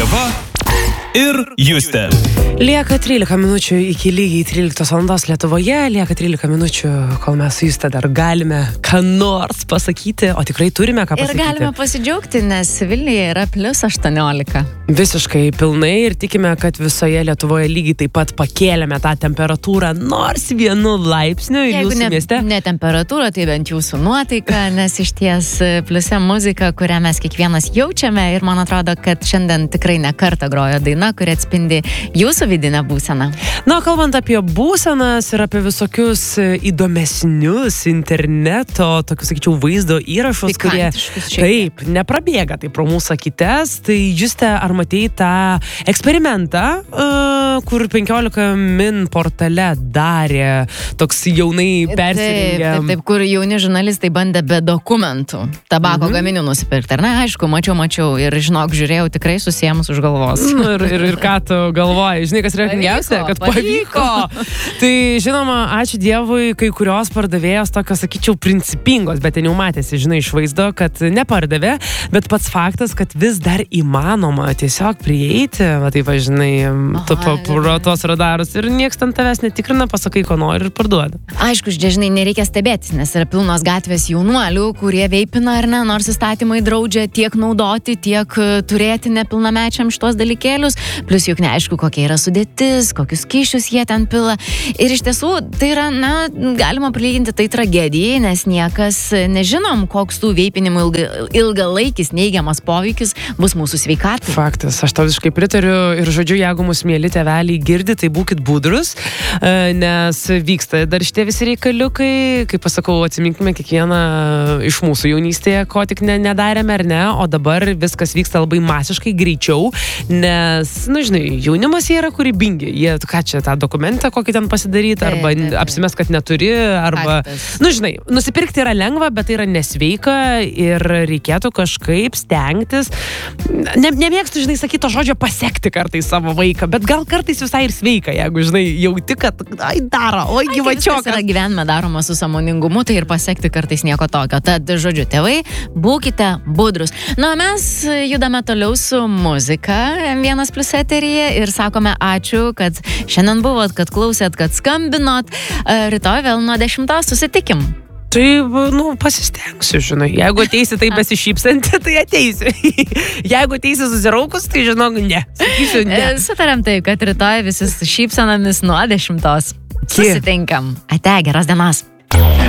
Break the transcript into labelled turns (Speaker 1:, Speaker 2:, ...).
Speaker 1: Ieva ir Justė.
Speaker 2: Lieka 13 minučių iki lygiai 13 valandos Lietuvoje, lieka 13 minučių, kol mes su Juste dar galime ką nors pasakyti, o tikrai turime ką pasakyti.
Speaker 3: Ir galime pasidžiaugti, nes Vilniuje yra +18.
Speaker 2: Visiškai pilnai ir tikime, kad visoje Lietuvoje lygiai taip pat pakėlėme tą temperatūrą nors 1 laipsniu ir jūsų mieste.
Speaker 3: Ne temperatūra, tai bent jūsų nuotaika, nes iš ties pliuse muzika, kurią mes kiekvienas jaučiame ir man atrodo, kad šiandien tikrai ne kartą grojo daina, kuri atspindi jūsų vidinę būseną.
Speaker 2: Na, kalbant apie būsenas ir apie visokius įdomesnius interneto, tokius, sakyčiau, vaizdo įrašus, kurie taip, neprabėga tai pro mūsų akites, tai Juste, ar matei tą eksperimentą, kur 15 min portale darė toks jaunai persirengę.
Speaker 3: Taip, kur jauni žurnalistai bandė be dokumentų tabako gaminių nusipirkti. Ir na, aišku, mačiau ir žinok, žiūrėjau tikrai susiemus už galvos.
Speaker 2: Ir ką tu galvoji? Žinai, kas yra juokingiausia? Kad pavyko. Tai žinoma, ačiū Dievui, kai kurios pardavėjos tokios, sakyčiau, principingos, bet ten jau matėsi, žinai, iš vaizdo, kad nepardavė, bet pats faktas, kad vis dar įmanoma tiesiog prieiti, va taip, žinai, pro tuos radarus ir nieks ten tavęs netikrina, pasakai, ko nori ir parduoda.
Speaker 3: Aišku, žinai, nereikia stebėtis, nes yra pilnos gatvės jaunuolių, kurie veipina ar ne, nors įstatymai draudžia tiek naudoti, tiek turėti nepilnamečiam šitos dalykėlius, plus juk neaišku, kokia yra sudėtis, kokius kyšius jie ten pila. Ir iš tiesų, tai yra, na, galima prilyginti tai tragedijai, nes niekas nežinom, koks tų veipinimų ilgalaikis neigiamas poveikis bus mūsų sveikatai.
Speaker 2: Faktas, aš tau visiškai pritariu ir žodžiu, jeigu mus mėly tėveliai girdi, tai būkit budrus, nes vyksta dar šitie visi reikaliukai, kaip pasakau, atsiminkime kiekvieną iš mūsų jaunystėje, ko tik nedarėme ar ne, o dabar viskas vyksta labai masiškai greičiau, nes, na, žinai, jaunimas jie yra kūrybingi, jie, ką čia, tą dokumentą kokį ten pasidaryti, arba apsimes, kad neturi, arba, nu, žinai, nusipirkti yra lengva, bet tai yra nesveika ir reikėtų kažkaip stengtis, nemėgstu, žinai, sakyti to žodžio pasekti kartais savo vaiką, bet gal kartais visai ir sveika, jeigu, žinai, jauti, kad, ai, daro, oi, gyvačiokas.
Speaker 3: Yra gyvenime daroma su sąmoningumu, tai ir pasekti kartais nieko tokio. Tad, žodžiu, tėvai, būkite budrus. Na, mes judame toliau su muzika Vienas+ eteryje ir sakome ačiū, kad šiandien buvot, kad klausėt, kad skambinot. Rytoj vėl nuo 10 susitikim.
Speaker 2: Tai, nu, pasistengsiu, žinai. Jeigu ateisi taip besišypsanti, tai ateisiu. Jeigu ateisi susiraukus, tai žinok, ne. Sakysiu, ne.
Speaker 3: Sutarėm taip, kad rytoj visi su šypsenomis nuo 10. Susitinkam. Ate, geros dienos.